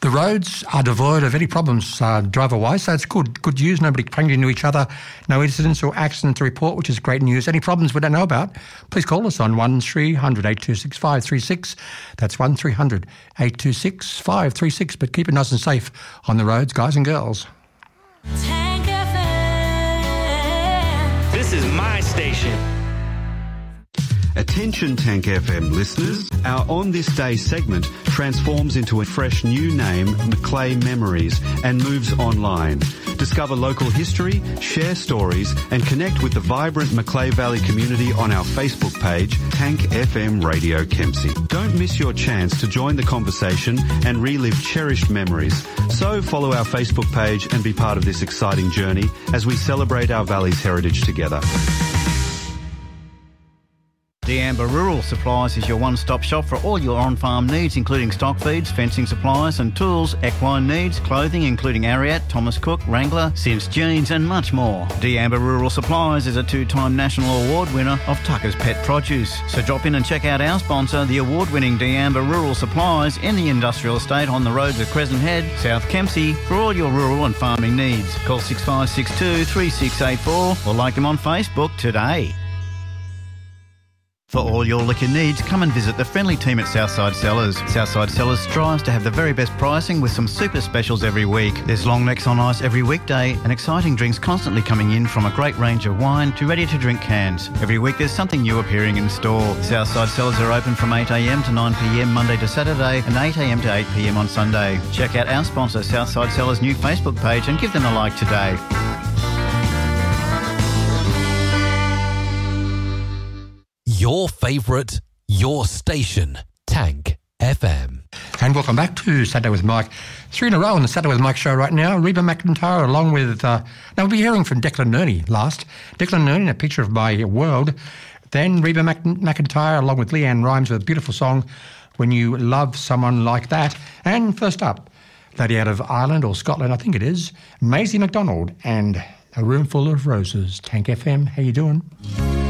The roads are devoid of any problems driver-wise, so it's good news. Nobody banged into each other, no incidents or accidents to report, which is great news. Any problems we don't know about, please call us on 1300 826 536. That's 1300 826 536. But keep it nice and safe on the roads, guys and girls. Tank FM. This is my station. Attention Tank FM listeners, our On This Day segment transforms into a fresh new name, Macleay Memories, and moves online. Discover local history, share stories and connect with the vibrant Macleay Valley community on our Facebook page, Tank FM Radio Kempsey. Don't miss your chance to join the conversation and relive cherished memories. So follow our Facebook page and be part of this exciting journey as we celebrate our valley's heritage together. D'Amber Rural Supplies is your one-stop shop for all your on-farm needs, including stock feeds, fencing supplies and tools, equine needs, clothing including Ariat, Thomas Cook, Wrangler, Sims Jeans and much more. D'Amber Rural Supplies is a two-time national award winner of Tucker's Pet Produce. So drop in and check out our sponsor, the award-winning D'Amber Rural Supplies in the industrial estate on the roads of Crescent Head, South Kempsey for all your rural and farming needs. Call 6562 3684 or like them on Facebook today. For all your liquor needs, come and visit the friendly team at Southside Cellars. Southside Cellars strives to have the very best pricing with some super specials every week. There's long necks on ice every weekday and exciting drinks constantly coming in, from a great range of wine to ready-to-drink cans. Every week there's something new appearing in store. Southside Cellars are open from 8am to 9pm Monday to Saturday and 8am to 8pm on Sunday. Check out our sponsor Southside Cellars' new Facebook page and give them a like today. Your favourite, your station, Tank FM. And welcome back to Saturday with Mike. 3 in a row on the Saturday with Mike show right now. Reba McEntire along with, now we'll be hearing from Declan Nerney last. Declan Nerney, A Picture of My World. Then Reba McEntire along with Leanne Rimes with a beautiful song, When You Love Someone Like That. And first up, lady out of Ireland or Scotland, I think it is, Maisie McDonald and A Room Full of Roses. Tank FM, how you doing?